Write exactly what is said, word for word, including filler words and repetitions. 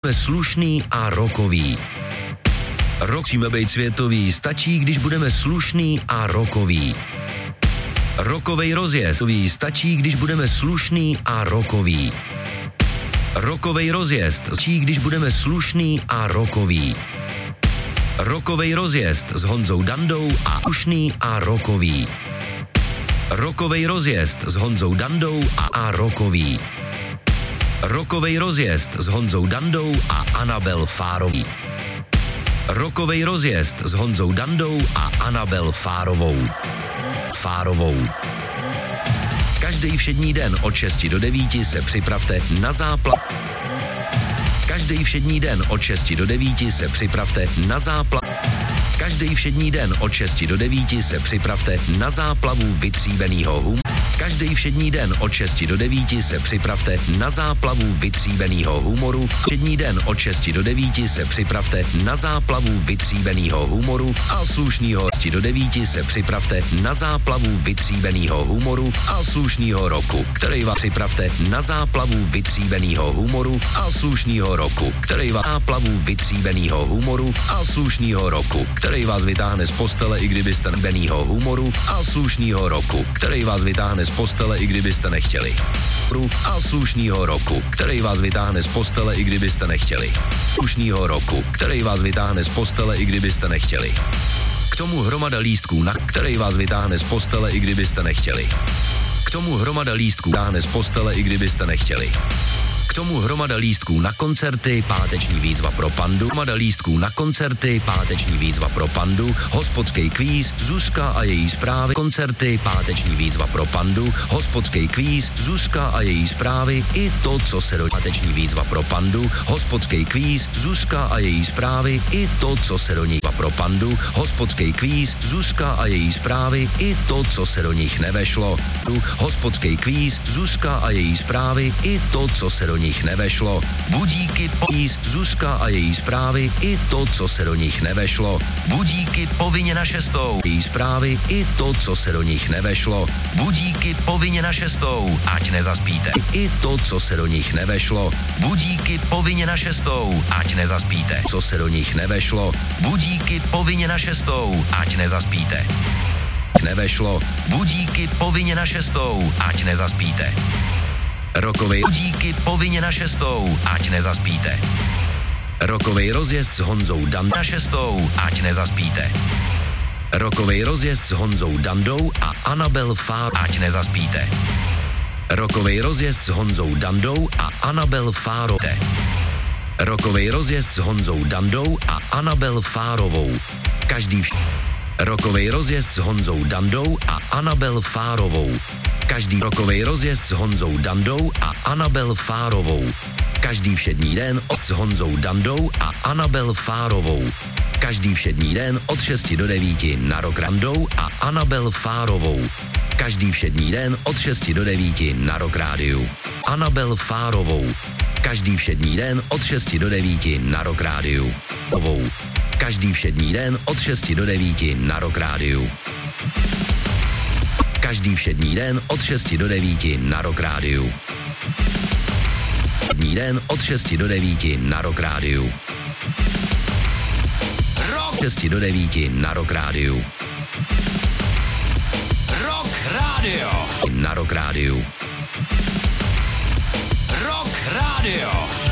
budeme slušný a rokový. Rok musíme být světový, stačí, když budeme slušný a rokový. Rokovej rozjezd stačí, když budeme slušný a rokový. Rokovej rozjezd stačí, když budeme slušný a rokový. Rokovej rozjezd s Honzou Dandou a slušný a rokový. Rokovej rozjezd s Honzou Dandou a, a rokový. Rokovej rozjezd s Honzou Dandou a Anabel Fárový. Rokovej rozjezd s Honzou Dandou a Anabel Fárovou. Fárovou. Každý všední den od šesti do devíti se připravte na záplavu. Každý všední den od šesti do devíti se připravte na záplavu. Každý všední den od šesti do devíti se připravte na záplavu vytříbenýho humoru. Každý všední den od šesti do devíti se připravte na záplavu vytříbenýho humoru. Všední den od šesti do devíti se připravte na záplavu vytříbenýho humoru a slušnýho. Od šesti do devíti se připravte na záplavu vytříbenýho humoru a slušnýho roku, který vás připravte na záplavu vytříbenýho humoru a slušnýho roku, který vás záplavu vytříbenýho humoru a slušnýho roku, který vás vytáhne z postele, i kdybyste nebenýho humoru a slušnýho roku, který vás vytáhne z postele, i kdybyste nechtěli. A slušnýho roku, který vás vytáhne z postele, i kdybyste nechtěli. Slušnýho roku, který vás vytáhne z postele, i kdybyste nechtěli. K tomu hromada lístků, na který vás vytáhne z postele, i kdybyste nechtěli. K tomu hromada lístků vytáhne z postele, i kdybyste nechtěli. K tomu hromada lístků na koncerty, páteční výzva pro pandu, hromada lístků na koncerty, páteční výzva pro pandu, hospodský kvíz, Zuzka a její zprávy, koncerty, páteční výzva pro pandu, hospodský kvíz, Zuzka a její zprávy, i to, co se do páteční výzva pro pandu, hospodský kvíz, Zuzka a její zprávy, i to, co se do nich pro pandu, hospodský kvíz, Zuzka a její zprávy, i to, co se do nich nevešlo. Hospodský kvíz, Zuzka a její zprávy, i to, co se do nich nevešlo. Budíky povíz, Zuzka a její zprávy, i to, co se do nich nevešlo. Budíky povinně na šestou, její zprávy, i to, co se do nich nevešlo. Budíky povinně na šestou, ať nezaspíte. I to, co se do nich nevešlo. Budíky povinně na šestou, ať nezaspíte. Co se do nich nevešlo. Budíky povinně na šestou, ať nezaspíte. Nevešlo. Budíky povinně na šestou, ať nezaspíte. Rokovej budíky povinně na šestou, ať nezaspíte. Rokovej rozjezd s Honzou Dandou na šestou, ať nezaspíte. Rokovej rozjezd s Honzou Dandou a Anabel Fárovou, ať nezaspíte. Rokovej rozjezd s Honzou Dandou a Anabel Fárovou. Rokovej rozjezd s Honzou Dandou a Anabel Fárovou. Každý vš... Rokovej rozjezd s Honzou Dandou a Anabel Fárovou. Každý rokovej rozjezd s Honzou Dandou a Anabel Fárovou. Každý všední den od s Honzou Dandou a Anabel Fárovou. Každý všední den od šesti do devíti na Rock Randou a Anabel Fárovou. Každý všední den od šesti do devíti na Rock Rádiu. Anabel Fárovou. Každý všední den od šesti do devíti na Rock Rádiu. Ovou. Každý všední den od šesti do devíti na Rock Rádiu. Každý všední den od šesti do devíti na Rock Rádiu. Všední den od šesti do devíti na Rock Rádiu. Rock šesti do devíti na Rock Rádiu. Rock Radio. Na Rock Rádiu. Rock Radio.